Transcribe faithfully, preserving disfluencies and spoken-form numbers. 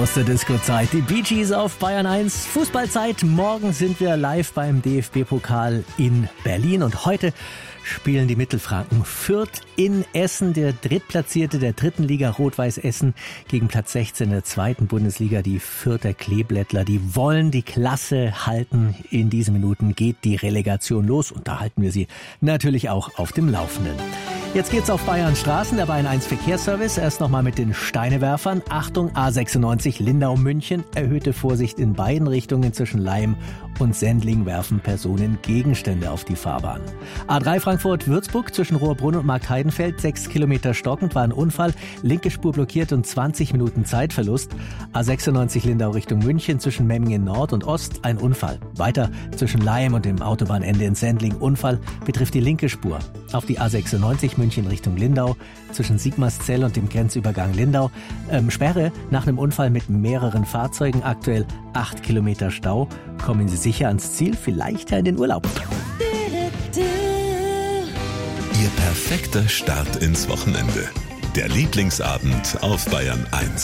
Aus der Disco-Zeit, die Bee Gees auf Bayern eins. Fußballzeit, morgen sind wir live beim D F B-Pokal in Berlin und heute spielen die Mittelfranken Fürth in Essen, der Drittplatzierte der dritten Liga Rot-Weiß Essen gegen Platz sechzehn der zweiten Bundesliga, die Fürther Kleeblättler. Die wollen die Klasse halten. In diesen Minuten geht die Relegation los und da halten wir sie natürlich auch auf dem Laufenden. Jetzt geht's auf Bayern Straßen, der Bayern eins Verkehrsservice. Erst nochmal mit den Steinewerfern. Achtung, A sechsundneunzig Lindau-München. Erhöhte Vorsicht in beiden Richtungen. Zwischen Laim und Sendling werfen Personen Gegenstände auf die Fahrbahn. A drei Frankfurt-Würzburg zwischen Rohrbrunn und Markheidenfeld. Sechs Kilometer stockend war ein Unfall. Linke Spur blockiert und zwanzig Minuten Zeitverlust. A sechsundneunzig Lindau Richtung München zwischen Memmingen Nord und Ost. Ein Unfall. Weiter zwischen Laim und dem Autobahnende in Sendling. Unfall betrifft die linke Spur. Auf die A sechsundneunzig München Richtung Lindau, zwischen Sigmarszell und dem Grenzübergang Lindau. Ähm, Sperre nach einem Unfall mit mehreren Fahrzeugen, aktuell acht Kilometer Stau. Kommen Sie sicher ans Ziel, vielleicht ja in den Urlaub. Ihr perfekter Start ins Wochenende. Der Lieblingsabend auf Bayern eins.